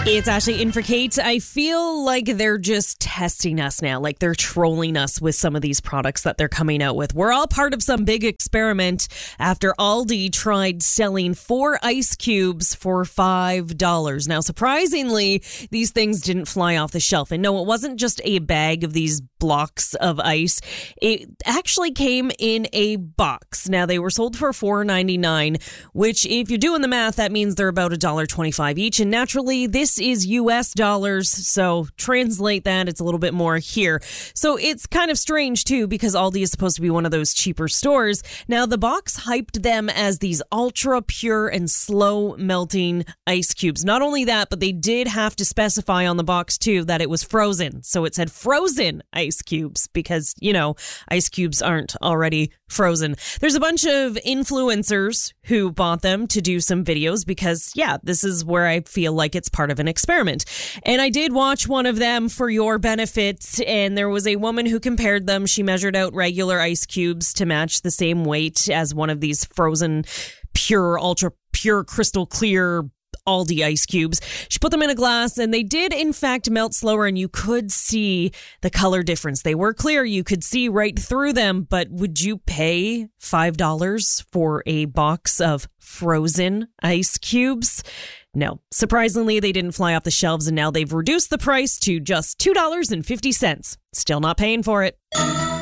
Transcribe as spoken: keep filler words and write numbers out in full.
It's Ashley in for Kate. I feel like they're just testing us now, like they're trolling us with some of these products that they're coming out with. We're all part of some big experiment after Aldi tried selling four ice cubes for five dollars. Now, surprisingly, these things didn't fly off the shelf. And no, it wasn't just a bag of these blocks of ice. It actually came in a box. Now, they were sold for four ninety-nine, which if you're doing the math, that means they're about one dollar twenty-five each. And naturally, this is U S dollars, so translate that, it's a little bit more here. So it's kind of strange too, because Aldi is supposed to be one of those cheaper stores. Now the box hyped them as these ultra pure and slow melting ice cubes. Not only that, but they did have to specify on the box too that it was frozen. So it said frozen ice cubes because, you know, ice cubes aren't already frozen. There's a bunch of influencers who bought them to do some videos because, yeah, this is where I feel like it's part of an experiment. And I did watch one of them for your benefit, and there was a woman who compared them. She measured out regular ice cubes to match the same weight as one of these frozen, pure, ultra pure, crystal clear Aldi ice cubes. She put them in a glass and they did in fact melt slower, and you could see the color difference. They were clear. You could see right through them, but would you pay five dollars for a box of frozen ice cubes? No. Surprisingly, they didn't fly off the shelves, and now they've reduced the price to just two dollars and fifty cents. Still not paying for it.